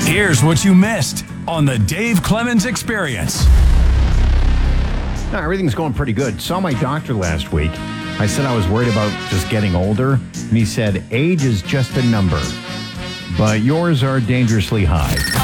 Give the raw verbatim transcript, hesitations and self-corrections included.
Here's what you missed on the Dave Clemens Experience. No, everything's going pretty good. Saw my doctor last week. I said I was worried about just getting older, and he said, age is just a number, but yours are dangerously high.